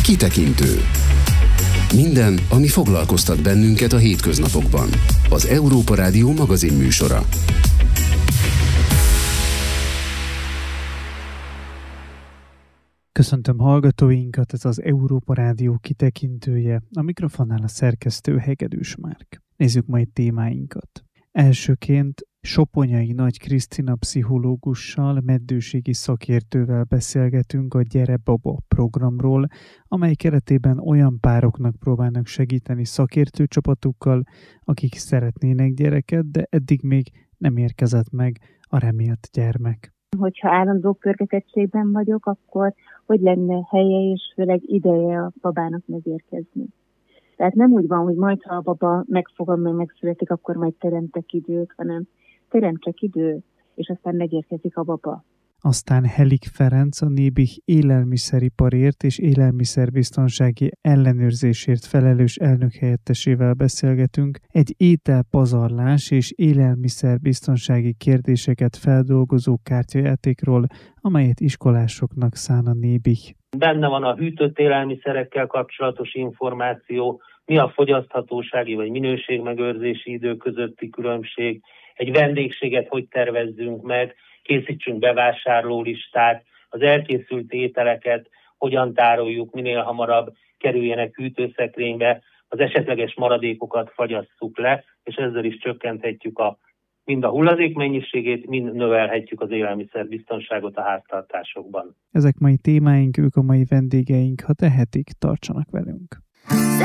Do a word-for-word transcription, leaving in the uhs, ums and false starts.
Kitekintő. Minden, ami foglalkoztat bennünket a hétköznapokban. Az Európa Rádió magazinműsora. Köszöntöm hallgatóinkat, ez az Európa Rádió kitekintője, a mikrofonnál a szerkesztő Hegedűs Márk. Nézzük majd témáinkat. Elsőként Soponyai Nagy Krisztina pszichológussal, meddőségi szakértővel beszélgetünk a Gyere Baba programról, amely keretében olyan pároknak próbálnak segíteni szakértőcsapatukkal, akik szeretnének gyereket, de eddig még nem érkezett meg a remélt gyermek. Hogyha állandó pörgetettségben vagyok, akkor hogy lenne helye és főleg ideje a babának megérkezni. Tehát nem úgy van, hogy majd ha a baba megfogom, meg megszületik, akkor majd teremtek időt, hanem teremtek időt, és aztán megérkezik a baba. Aztán Helik Ferenc, a Nébih élelmiszeriparért és élelmiszerbiztonsági ellenőrzésért felelős elnökhelyettesével beszélgetünk egy ételpazarlás és élelmiszerbiztonsági kérdéseket feldolgozó kártyajátékról, amelyet iskolásoknak szán a Nébih. Benne van a hűtött élelmiszerekkel kapcsolatos információ, mi a fogyaszthatósági vagy minőségmegőrzési idő közötti különbség, egy vendégséget hogy tervezzünk meg, készítsünk bevásárlólistát, az elkészült ételeket hogyan tároljuk, minél hamarabb kerüljenek hűtőszekrénybe, az esetleges maradékokat fagyasszuk le, és ezzel is csökkenthetjük a, mind a hulladék mennyiségét, mind növelhetjük az élelmiszerbiztonságot a háztartásokban. Ezek mai témáink, ők a mai vendégeink, ha tehetik, tartsanak velünk.